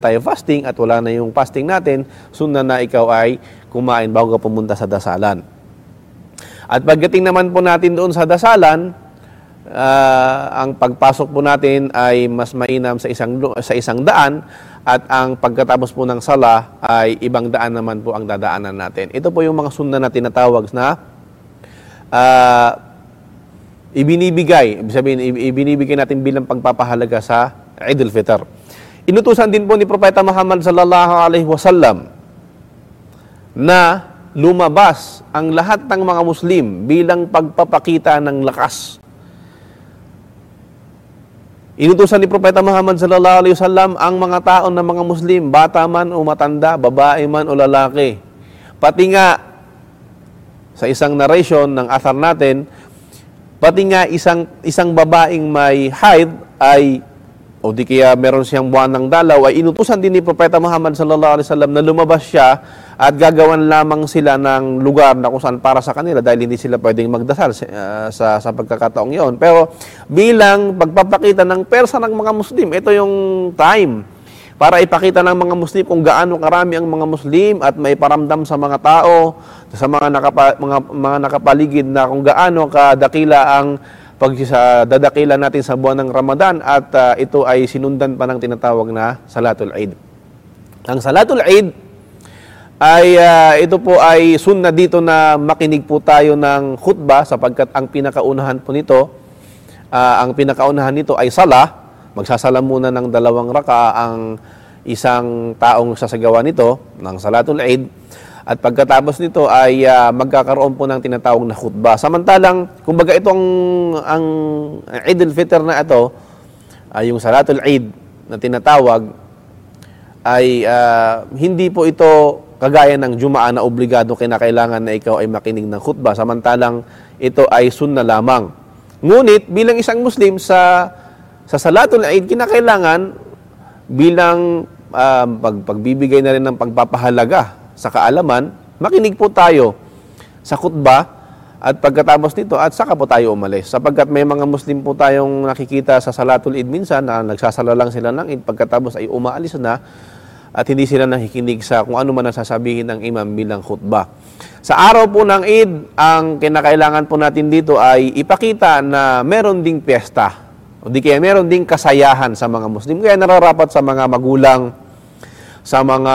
tayo fasting at wala na yung fasting natin, sunna na ikaw ay kumain bago ka pumunta sa dasalan. At pagdating naman po natin doon sa dasalan, ang pagpasok po natin ay mas mainam sa isang daan at ang pagkatapos po ng sala ay ibang daan naman po ang dadaanan natin. Ito po yung mga sunna na tinatawag na ibinibigay natin bilang pagpapahalaga sa Eid al-Fitr. Inutusan din po ni Propeta Muhammad sallallahu alaihi wasallam na lumabas ang lahat ng mga Muslim bilang pagpapakita ng lakas. Inutusan ni Propeta Muhammad sallallahu alaihi wasallam ang mga tao ng mga Muslim, bata man o matanda, babae man o lalaki. Pati nga sa isang narration ng athar natin, pati nga isang babaeng may haid ay o di kaya meron siyang buwan ng dalaw, ay inutusan din ni Propeta Muhammad sallallahu alaihi wasallam na lumabas siya at gagawan lamang sila ng lugar na kung saan para sa kanila dahil hindi sila pwedeng magdasal sa pagkakataong yon. Pero bilang pagpapakita ng persa ng mga Muslim, ito yung time para ipakita ng mga Muslim kung gaano karami ang mga Muslim at may paramdam sa mga tao, sa mga nakapaligid na kung gaano kadakila ang dadakila natin sa buwan ng Ramadan at ito ay sinundan pa ng tinatawag na Salatul Eid. Ang Salatul Eid ay ito po ay sunna dito na makinig po tayo ng khutbah sapagkat ang pinakaunahan nito ay sala. Magsasala muna ng 2 raka ang isang taong sasagawa nito ng Salatul Eid. At pagkatapos nito ay magkakaroon po ng tinatawag na khutbah. Samantalang, kumbaga itong ang Eid al-Fitr na ito, yung Salatul Eid na tinatawag, ay hindi po ito kagaya ng Jumaa na obligado kinakailangan na ikaw ay makinig ng khutbah. Samantalang ito ay sunna lamang. Ngunit bilang isang Muslim sa Salatul Eid, kinakailangan bilang pagbibigay na rin ng pagpapahalaga sa kaalaman, makinig po tayo sa khutbah at pagkatapos nito at saka po tayo umalis. Sapagkat may mga Muslim po tayong nakikita sa Salatul Eid minsan na nagsasala lang sila ng Eid, pagkatapos ay umaalis na at hindi sila nakikinig sa kung ano man ang sasabihin ng imam bilang khutbah. Sa araw po ng Eid, ang kinakailangan po natin dito ay ipakita na meron ding piyesta o di kaya meron ding kasayahan sa mga Muslim. Kaya nararapat sa mga magulang, sa mga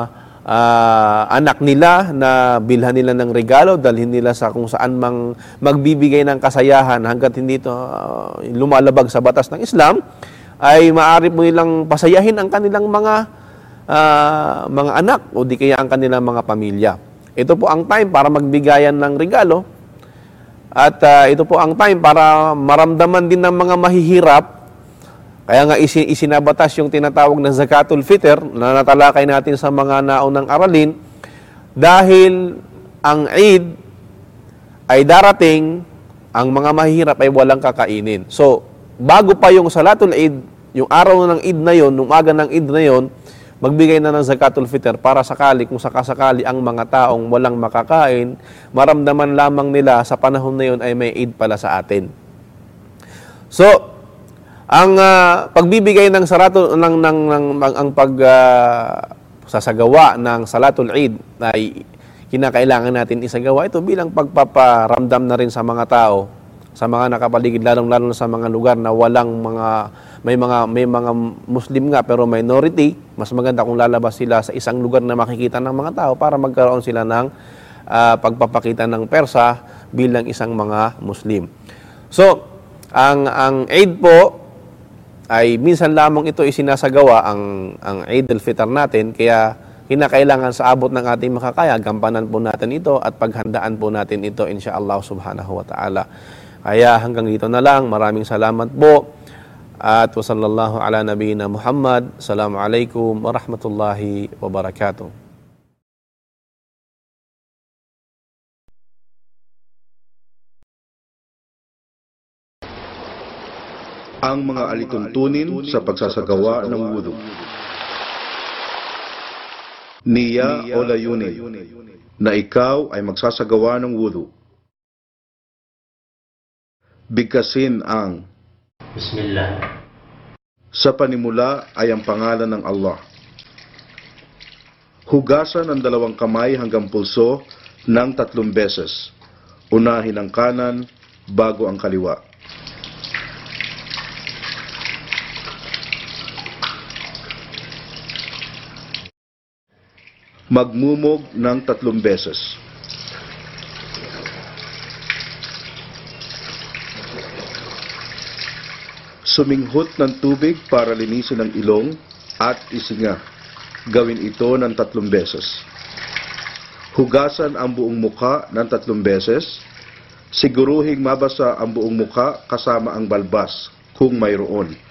anak nila na bilhan nila ng regalo, dalhin nila sa kung saan mang magbibigay ng kasayahan hanggat hindi ito lumalabag sa batas ng Islam, ay maaari po nilang pasayahin ang kanilang mga anak o di kaya ang kanilang mga pamilya. Ito po ang time para magbigayan ng regalo at ito po ang time para maramdaman din ng mga mahihirap. Kaya nga isinabatas yung tinatawag na Zakatul Fitr na natalakay natin sa mga naunang aralin dahil ang Eid ay darating, ang mga mahihirap ay walang kakainin. So, bago pa yung Salatul Eid, yung araw ng Eid na yon, yung umaga ng Eid na yon, magbigay na ng Zakatul Fitr para sakali, kung sakasakali ang mga taong walang makakain, maramdaman lamang nila sa panahon na yon ay may Eid pala sa atin. So, ang pagbibigay ng sasagawa ng Salatul Eid ay kinakailangan natin isagawa ito bilang pagpaparamdam na rin sa mga tao, sa mga nakapaligid, lalong-lalo sa mga lugar na may mga Muslim nga pero minority. Mas maganda kung lalabas sila sa isang lugar na makikita ng mga tao para magkaroon sila ng pagpapakita ng persa bilang isang mga Muslim. So, ang Eid po ay minsan lamang ito isinasagawa ang Eid al-Fitr natin, kaya kinakailangan sa abot ng ating makakaya, gampanan po natin ito at paghandaan po natin ito insyaallah subhanahu wa ta'ala. Kaya hanggang dito na lang. Maraming salamat po at wa sallallahu ala nabiyina Muhammad. Assalamualaikum warahmatullahi wabarakatuh. Ang mga alituntunin sa pagsasagawa ng wudu. Niya o layunin na ikaw ay magsasagawa ng wudu. Bigkasin ang Bismillah. Sa panimula ay ang pangalan ng Allah, Hugasan ang dalawang kamay hanggang pulso ng 3 beses. Unahin ang kanan bago ang kaliwa. Magmumog ng 3 beses. Suminghot ng tubig para linisin ang ilong at isinga. Gawin ito ng 3 beses. Hugasan ang buong muka ng 3 beses. Siguruhing mabasa ang buong muka kasama ang balbas kung mayroon.